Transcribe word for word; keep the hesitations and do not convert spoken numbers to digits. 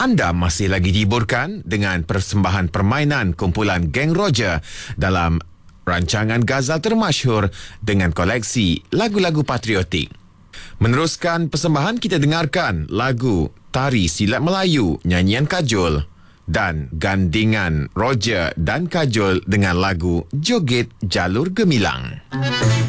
Anda masih lagi dihiburkan dengan persembahan permainan kumpulan Geng Roger dalam rancangan Ghazal termasyhur dengan koleksi lagu-lagu patriotik. Meneruskan persembahan, kita dengarkan lagu Tari Silat Melayu nyanyian Kajol dan gandingan Roger dan Kajol dengan lagu Joget Jalur Gemilang.